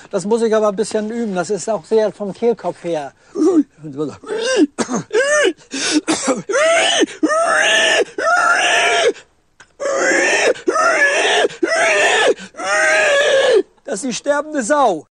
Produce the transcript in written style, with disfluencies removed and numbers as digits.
Das muss ich aber ein bisschen üben. Das ist auch sehr vom Kehlkopf her. Das ist die sterbende Sau.